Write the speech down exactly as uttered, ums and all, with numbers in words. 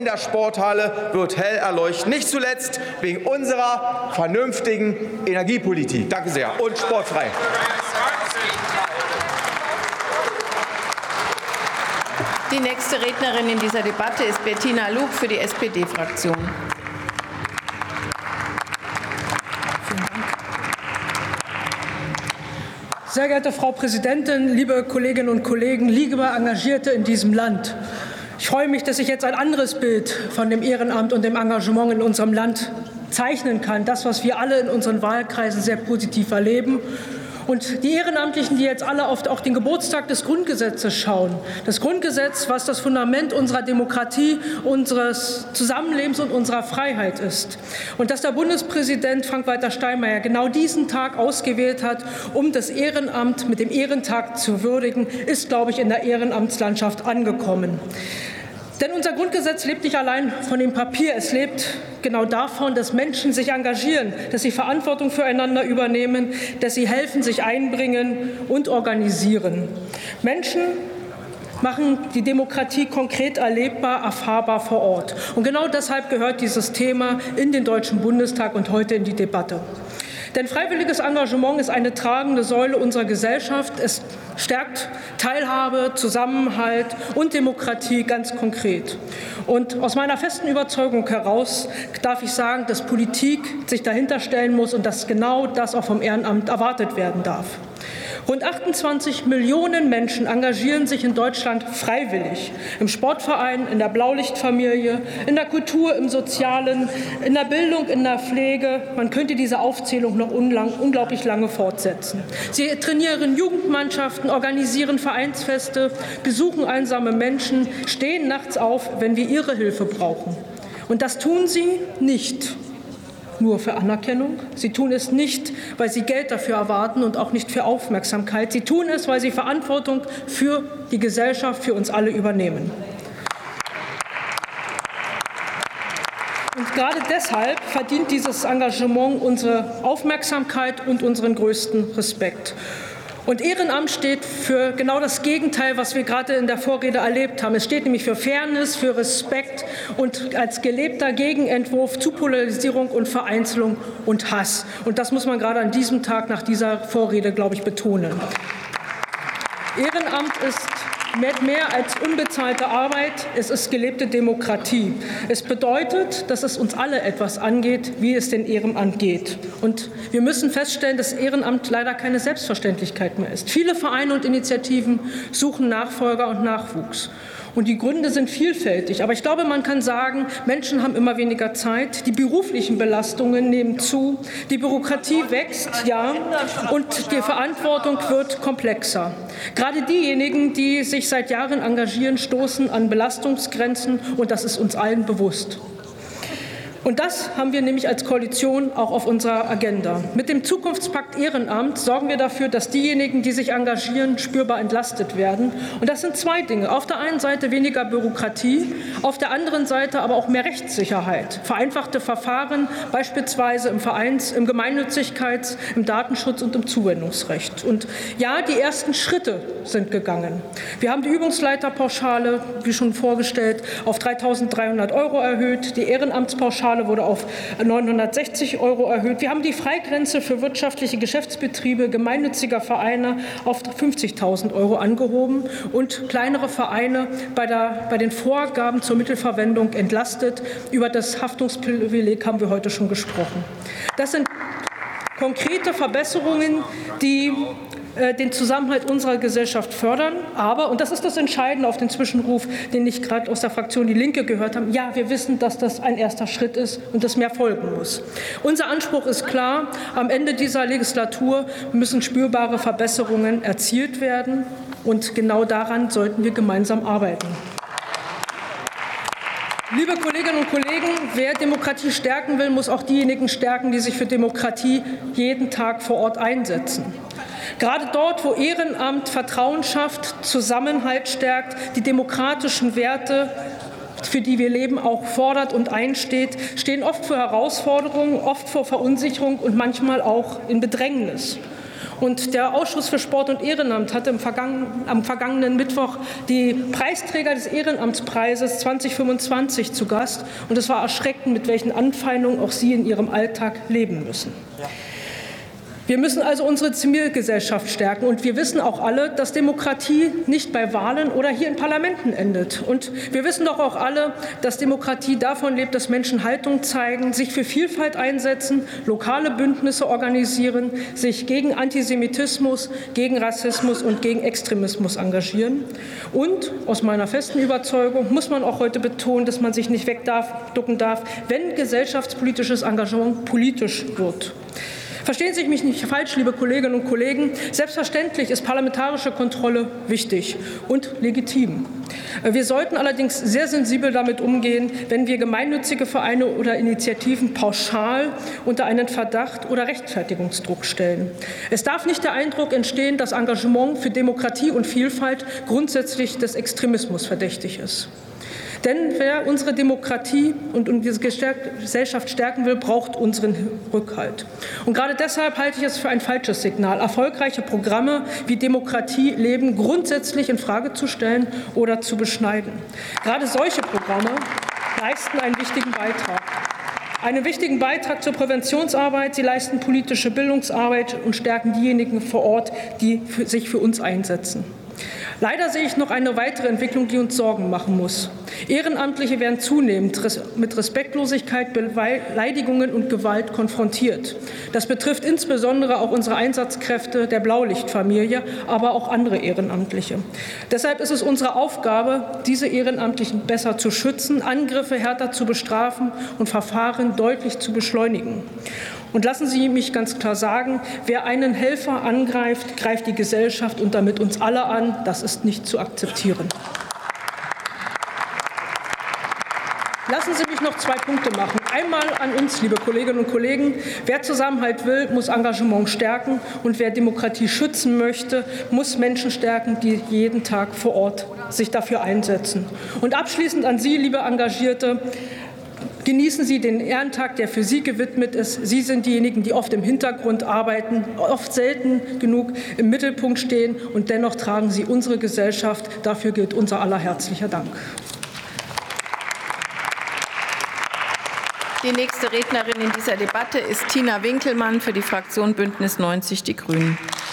in der Sporthalle wird hell erleuchten, nicht zuletzt wegen unserer vernünftigen Energiepolitik. Danke sehr und sportfrei. Die nächste Rednerin in dieser Debatte ist Bettina Luch für die S P D-Fraktion. Sehr geehrte Frau Präsidentin, liebe Kolleginnen und Kollegen, liebe Engagierte in diesem Land! Ich freue mich, dass ich jetzt ein anderes Bild von dem Ehrenamt und dem Engagement in unserem Land zeichnen kann. Das, was wir alle in unseren Wahlkreisen sehr positiv erleben. Und die Ehrenamtlichen, die jetzt alle auf auch den Geburtstag des Grundgesetzes schauen. Das Grundgesetz, was das Fundament unserer Demokratie, unseres Zusammenlebens und unserer Freiheit ist. Und dass der Bundespräsident Frank-Walter Steinmeier genau diesen Tag ausgewählt hat, um das Ehrenamt mit dem Ehrentag zu würdigen, ist, glaube ich, in der Ehrenamtslandschaft angekommen. Denn unser Grundgesetz lebt nicht allein von dem Papier. Es lebt genau davon, dass Menschen sich engagieren, dass sie Verantwortung füreinander übernehmen, dass sie helfen, sich einbringen und organisieren. Menschen machen die Demokratie konkret erlebbar, erfahrbar vor Ort. Und genau deshalb gehört dieses Thema in den Deutschen Bundestag und heute in die Debatte. Denn freiwilliges Engagement ist eine tragende Säule unserer Gesellschaft. Es stärkt Teilhabe, Zusammenhalt und Demokratie ganz konkret. Und aus meiner festen Überzeugung heraus darf ich sagen, dass Politik sich dahinter stellen muss und dass genau das auch vom Ehrenamt erwartet werden darf. Rund achtundzwanzig Millionen Menschen engagieren sich in Deutschland freiwillig. Im Sportverein, in der Blaulichtfamilie, in der Kultur, im Sozialen, in der Bildung, in der Pflege. Man könnte diese Aufzählung noch unglaublich lange fortsetzen. Sie trainieren Jugendmannschaften, organisieren Vereinsfeste, besuchen einsame Menschen, stehen nachts auf, wenn wir ihre Hilfe brauchen. Und das tun sie nicht nur für Anerkennung. Sie tun es nicht, weil sie Geld dafür erwarten und auch nicht für Aufmerksamkeit. Sie tun es, weil sie Verantwortung für die Gesellschaft, für uns alle übernehmen. Und gerade deshalb verdient dieses Engagement unsere Aufmerksamkeit und unseren größten Respekt. Und Ehrenamt steht für genau das Gegenteil, was wir gerade in der Vorrede erlebt haben. Es steht nämlich für Fairness, für Respekt und als gelebter Gegenentwurf zu Polarisierung und Vereinzelung und Hass. Und das muss man gerade an diesem Tag nach dieser Vorrede, glaube ich, betonen. Ehrenamt ist mehr als unbezahlte Arbeit, es ist gelebte Demokratie. Es bedeutet, dass es uns alle etwas angeht, wie es den Ehrenamt geht. Und wir müssen feststellen, dass Ehrenamt leider keine Selbstverständlichkeit mehr ist. Viele Vereine und Initiativen suchen Nachfolger und Nachwuchs. Und die Gründe sind vielfältig. Aber ich glaube, man kann sagen, Menschen haben immer weniger Zeit, die beruflichen Belastungen nehmen zu, die Bürokratie wächst, ja, und die Verantwortung wird komplexer. Gerade diejenigen, die sich seit Jahren engagieren, stoßen an Belastungsgrenzen, und das ist uns allen bewusst. Und das haben wir nämlich als Koalition auch auf unserer Agenda. Mit dem Zukunftspakt Ehrenamt sorgen wir dafür, dass diejenigen, die sich engagieren, spürbar entlastet werden. Und das sind zwei Dinge. Auf der einen Seite weniger Bürokratie, auf der anderen Seite aber auch mehr Rechtssicherheit. Vereinfachte Verfahren, beispielsweise im Vereins-, im Gemeinnützigkeits-, im Datenschutz und im Zuwendungsrecht. Und ja, die ersten Schritte sind gegangen. Wir haben die Übungsleiterpauschale, wie schon vorgestellt, auf dreitausenddreihundert Euro erhöht, die Ehrenamtspauschale wurde auf neunhundertsechzig Euro erhöht. Wir haben die Freigrenze für wirtschaftliche Geschäftsbetriebe gemeinnütziger Vereine auf fünfzigtausend Euro angehoben und kleinere Vereine bei, der, bei den Vorgaben zur Mittelverwendung entlastet. Über das Haftungsprivileg haben wir heute schon gesprochen. Das sind konkrete Verbesserungen, die den Zusammenhalt unserer Gesellschaft fördern. Aber, und das ist das Entscheidende auf den Zwischenruf, den ich gerade aus der Fraktion Die Linke gehört habe, ja, wir wissen, dass das ein erster Schritt ist und dass mehr folgen muss. Unser Anspruch ist klar, am Ende dieser Legislatur müssen spürbare Verbesserungen erzielt werden, und genau daran sollten wir gemeinsam arbeiten. Liebe Kolleginnen und Kollegen, wer Demokratie stärken will, muss auch diejenigen stärken, die sich für Demokratie jeden Tag vor Ort einsetzen. Gerade dort, wo Ehrenamt Vertrauen schafft, Zusammenhalt stärkt, die demokratischen Werte, für die wir leben, auch fordert und einsteht, stehen oft vor Herausforderungen, oft vor Verunsicherung und manchmal auch in Bedrängnis. Und der Ausschuss für Sport und Ehrenamt hatte im vergangenen, am vergangenen Mittwoch die Preisträger des Ehrenamtspreises zweitausendfünfundzwanzig zu Gast. Und es war erschreckend, mit welchen Anfeindungen auch sie in ihrem Alltag leben müssen. Ja. Wir müssen also unsere Zivilgesellschaft stärken. Und wir wissen auch alle, dass Demokratie nicht bei Wahlen oder hier in Parlamenten endet. Und wir wissen doch auch alle, dass Demokratie davon lebt, dass Menschen Haltung zeigen, sich für Vielfalt einsetzen, lokale Bündnisse organisieren, sich gegen Antisemitismus, gegen Rassismus und gegen Extremismus engagieren. Und aus meiner festen Überzeugung muss man auch heute betonen, dass man sich nicht wegducken darf, wenn gesellschaftspolitisches Engagement politisch wird. Verstehen Sie mich nicht falsch, liebe Kolleginnen und Kollegen. Selbstverständlich ist parlamentarische Kontrolle wichtig und legitim. Wir sollten allerdings sehr sensibel damit umgehen, wenn wir gemeinnützige Vereine oder Initiativen pauschal unter einen Verdacht oder Rechtfertigungsdruck stellen. Es darf nicht der Eindruck entstehen, dass Engagement für Demokratie und Vielfalt grundsätzlich des Extremismus verdächtig ist. Denn wer unsere Demokratie und unsere Gesellschaft stärken will, braucht unseren Rückhalt. Und gerade deshalb halte ich es für ein falsches Signal, erfolgreiche Programme wie Demokratie leben grundsätzlich in Frage zu stellen oder zu beschneiden. Gerade solche Programme leisten einen wichtigen Beitrag. Einen wichtigen Beitrag zur Präventionsarbeit. Sie leisten politische Bildungsarbeit und stärken diejenigen vor Ort, die für sich für uns einsetzen. Leider sehe ich noch eine weitere Entwicklung, die uns Sorgen machen muss. Ehrenamtliche werden zunehmend mit Respektlosigkeit, Beleidigungen und Gewalt konfrontiert. Das betrifft insbesondere auch unsere Einsatzkräfte der Blaulichtfamilie, aber auch andere Ehrenamtliche. Deshalb ist es unsere Aufgabe, diese Ehrenamtlichen besser zu schützen, Angriffe härter zu bestrafen und Verfahren deutlich zu beschleunigen. Und lassen Sie mich ganz klar sagen, wer einen Helfer angreift, greift die Gesellschaft und damit uns alle an. Das ist nicht zu akzeptieren. Lassen Sie mich noch zwei Punkte machen. Einmal an uns, liebe Kolleginnen und Kollegen. Wer Zusammenhalt will, muss Engagement stärken. Und wer Demokratie schützen möchte, muss Menschen stärken, die jeden Tag vor Ort sich dafür einsetzen. Und abschließend an Sie, liebe Engagierte. Genießen Sie den Ehrentag, der für Sie gewidmet ist. Sie sind diejenigen, die oft im Hintergrund arbeiten, oft selten genug im Mittelpunkt stehen. Und dennoch tragen Sie unsere Gesellschaft. Dafür gilt unser aller herzlicher Dank. Die nächste Rednerin in dieser Debatte ist Tina Winkelmann für die Fraktion Bündnis neunzig Die Grünen.